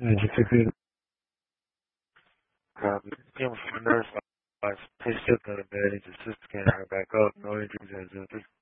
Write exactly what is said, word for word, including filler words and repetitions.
Yeah, just fix it. Copy. Came from the nurse. I paced up on the bed. His sister can't her back up. No injuries as of